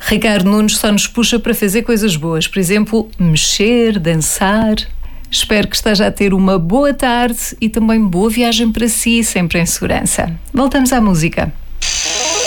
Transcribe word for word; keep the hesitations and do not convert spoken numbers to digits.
Ricardo Nunes só nos puxa para fazer coisas boas, por exemplo, mexer, dançar. Espero que esteja a ter uma boa tarde e também boa viagem para si, sempre em segurança. Voltamos à música.